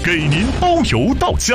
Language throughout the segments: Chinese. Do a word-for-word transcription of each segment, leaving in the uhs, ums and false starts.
给您包邮到家。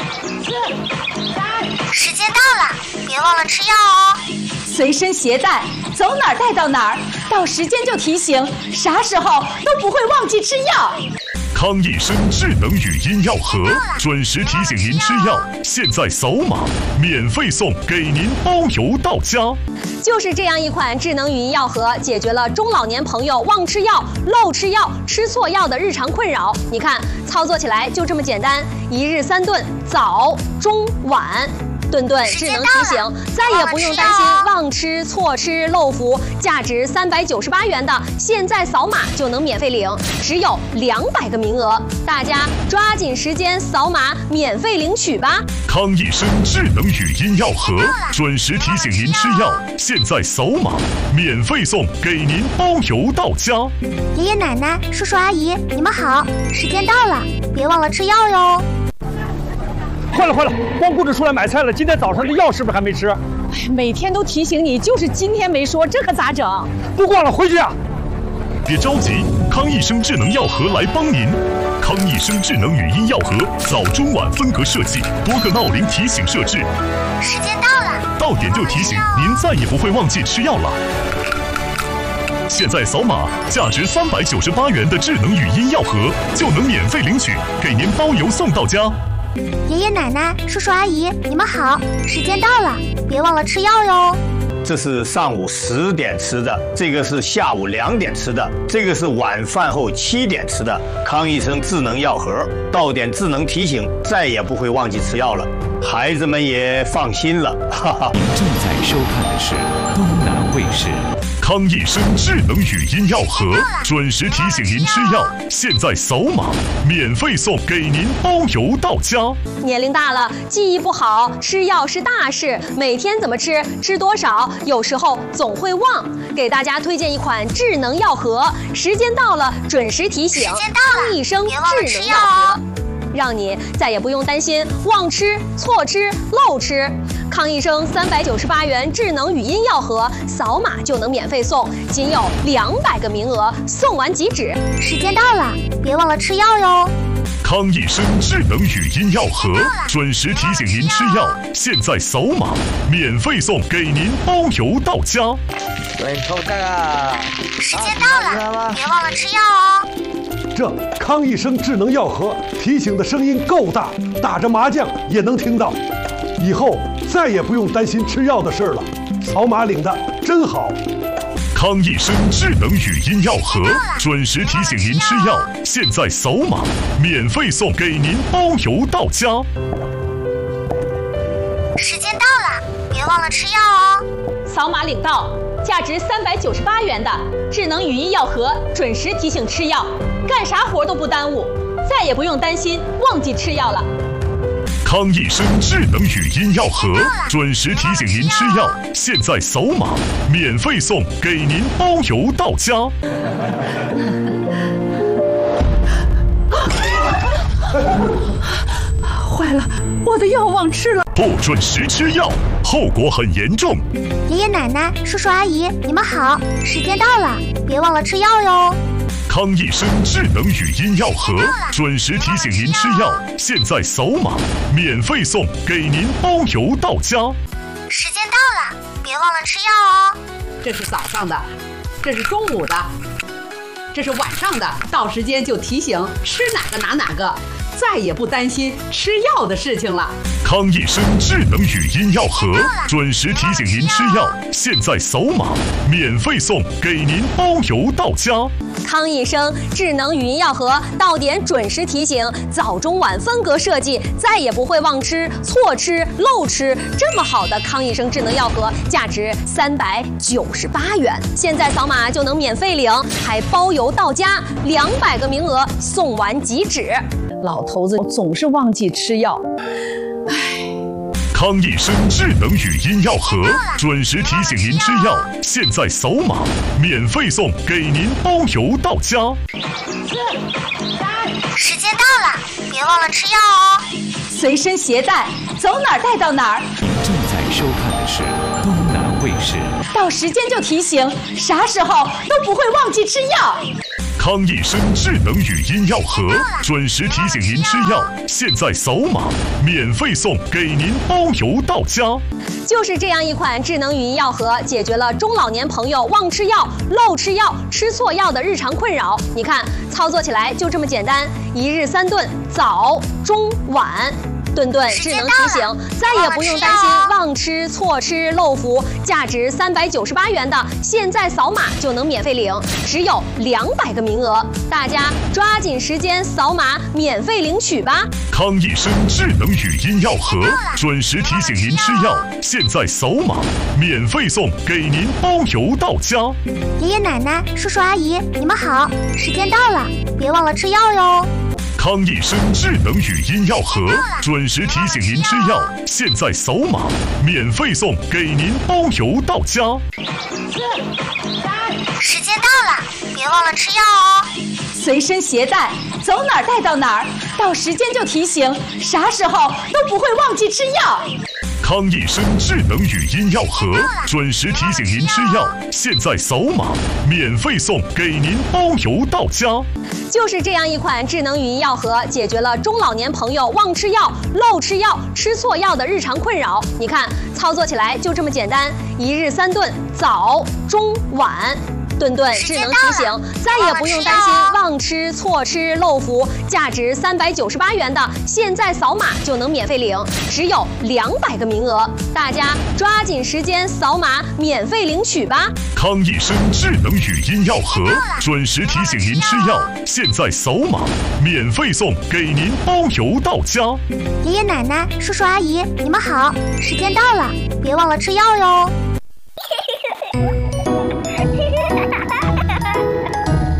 时间到了，别忘了吃药哦。 随身携带，走哪儿带到哪儿，到时间就提醒，啥时候都不会忘记吃药。 康益生智能语音药盒，准时提醒您吃药。现在扫码，免费送，给您包邮到家。 就是这样一款智能语音药盒，解决了中老年朋友忘吃药、漏吃药、吃错药的日常困扰。你看，操作起来就这么简单，一日三顿，早、中、晚。顿顿智能提醒，再也不用担心忘吃、错吃、漏服。价值三百九十八元的，现在扫码就能免费领，只有两百个名额，大家抓紧时间扫码免费领取吧。 康益生智能语音药盒，准时提醒您吃药。现在扫码免费送，给您包邮到家。 爷爷奶奶、叔叔阿姨，你们好，时间到了，别忘了吃药哟。 快了快了，光顾着出来买菜了，今天早上的药是不是还没吃？哎， 每天都提醒你，就是今天没说，这可咋整？ 不逛了，回去啊！ 别着急，康益生智能药盒来帮您。康益生智能语音药盒，早中晚分隔设计，多个闹铃提醒设置。 时间到了， 到点就提醒，您再也不会忘记吃药了。现在扫码，价值三百九十八元的智能语音药盒就能免费领取，给您包邮送到家。 爷爷奶奶、叔叔阿姨，你们好，时间到了，别忘了吃药哟。 这是上午十点吃的，这个是下午两点吃的，这个是晚饭后七点吃的。康益生智能药盒，到点智能提醒，再也不会忘记吃药了，孩子们也放心了。哈哈。 您正在收看的是东南卫视。 康益生智能语音药盒，准时提醒您吃药。现在扫码，免费送，给您包邮到家。 年龄大了，记忆不好，吃药是大事，每天怎么吃，吃多少，有时候总会忘。给大家推荐一款智能药盒，时间到了，准时提醒。康益生智能药盒，让你再也不用担心忘吃、错吃、漏吃。康益生三百九十八元智能语音药盒，扫码就能免费送，仅有两百个名额，送完即止。 时间到了，别忘了吃药哟。 康益生智能语音药盒，准时提醒您吃药。现在扫码，免费送，给您包邮到家。 对，抽这个。 时间到了，别忘了吃药哦。 这康益生智能药盒提醒的声音够大，打着麻将也能听到。以后再也不用担心吃药的事了，扫码领的真好。 康益生智能语音药盒，准时提醒您吃药。现在扫码，免费送，给您包邮到家。 时间到了，别忘了吃药哦。 扫码领到，价值三百九十八元的智能语音药盒，准时提醒吃药，干啥活都不耽误，再也不用担心忘记吃药了。 康益生智能语音药盒，准时提醒您吃药。现在扫码，免费送，给您包邮到家。 坏了，我的药忘吃了。 不准时吃药，后果很严重。 爷爷奶奶、叔叔阿姨，你们好，时间到了，别忘了吃药哟。 康益生智能语音药盒，准时提醒您吃药。现在扫码，免费送，给您包邮到家。 时间到了，别忘了吃药哦。 这是早上的，这是中午的，这是晚上的，到时间就提醒吃哪个拿哪个，再也不担心吃药的事情了。 康益生智能语音药盒，准时提醒您吃药。现在扫码，免费送，给您包邮到家。 康益生智能语音药盒，到点准时提醒，早中晚分隔设计，再也不会忘吃、错吃、漏吃。这么好的康益生智能药盒，价值三百九十八元，现在扫码就能免费领，还包邮到家，两百个名额，送完即止。 老头子总是忘记吃药，唉。 康益生智能语音药盒，准时提醒您吃药。现在扫码，免费送，给您包邮到家。 时间到了，别忘了吃药哦。 随身携带，走哪儿带到哪儿。 您正在收看的是东南卫视。 到时间就提醒，啥时候都不会忘记吃药。 康益生智能语音药盒，准时提醒您吃药。现在扫码，免费送，给您包邮到家。 就是这样一款智能语音药盒，解决了中老年朋友忘吃药、漏吃药、吃错药的日常困扰。你看，操作起来就这么简单，一日三顿，早、中、晚。顿顿智能提醒，再也不用担心忘吃、错吃、漏服。价值三百九十八元的，现在扫码就能免费领，只有两百个名额，大家抓紧时间扫码免费领取吧。 康益生智能语音药盒，准时提醒您吃药。现在扫码，免费送，给您包邮到家。 爷爷奶奶、叔叔阿姨，你们好，时间到了，别忘了吃药哟。 康益生智能语音药盒，准时提醒您吃药。现在扫码，免费送，给您包邮到家。 时间到了，别忘了吃药哦。 随身携带，走哪儿带到哪儿，到时间就提醒，啥时候都不会忘记吃药。 康益生智能语音药盒，准时提醒您吃药。现在扫码，免费送，给您包邮到家。 就是这样一款智能语音药盒，解决了中老年朋友忘吃药、漏吃药、吃错药的日常困扰。你看，操作起来就这么简单，一日三顿，早、中、晚。顿顿智能提醒，再也不用担心忘吃、错吃、漏服。价值三百九十八元的，现在扫码就能免费领，只有两百个名额，大家抓紧时间扫码免费领取吧。 康益生智能语音药盒，准时提醒您吃药。现在扫码，免费送，给您包邮到家。 爷爷奶奶、叔叔阿姨，你们好，时间到了，别忘了吃药哟。